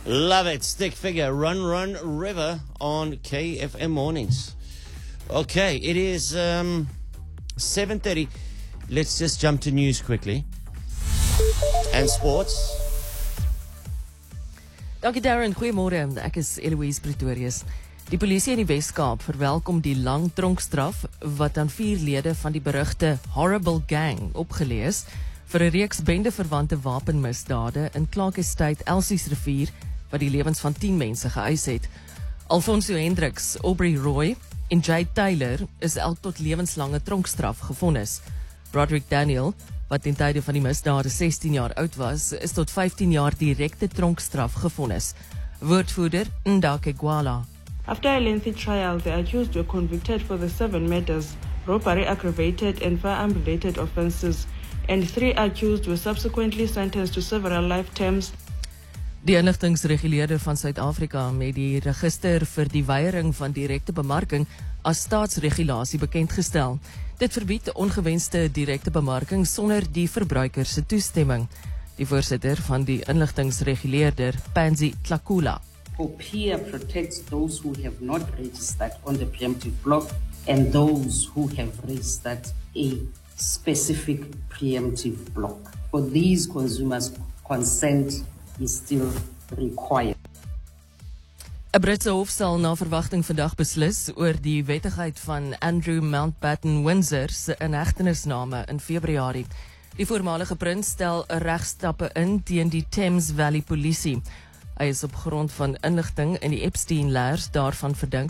Love it. Stick figure. Run, Run, River on KFM Mornings. Okay, it is 7:30. Let's just jump to news quickly. And sports. Dankie Darren, goeiemôre. Ek is Eloise Pretorius. Die polisie in die Wes-Kaap verwelkom die lang tronkstraf wat aan 4 lede van die berugte Horrible Gang opgelees vir 'n reeks bendeverwante wapenmisdade in Clark Estate, Elsies Rivier, wat die lewens van 10 mense geëis het. Alfonso Hendricks, Aubrey Roy en Jade Taylor is elk tot lewenslange tronkstraf gevonnis. Roderick Daniel, wat ten tye van die misdade 16 jaar oud was, is tot 15 jaar direkte tronkstraf gevonnis. Woordvoerder Ndake Gwala. After a lengthy trial, the accused were convicted for the 7 murders, robbery aggravated and firearm-related offences, and 3 accused were subsequently sentenced to several life terms. Die inligtingsreguleerder van Suid-Afrika met die register vir die weiering van direkte bemarking as staatsregulasie bekendgestel. Dit verbied ongewenste direkte bemarking sonder die verbruiker se toestemming. Die voorsitter van die inligtingsreguleerder, Pansy Tlakula. POPIA protects those who have not registered on the preemptive block and those who have registered a specific preemptive block. For these consumers, consent is still required. 'n Britse hof sal na verwagting vandag beslis oor die wettigheid van Andrew Mountbatten Windsor se inhegtenisname in Februarie. Die voormalige prins stel 'n regstappe in teen die Thames Valley polisie. Hy is op grond van inligting in die Epstein-lers daarvan verdink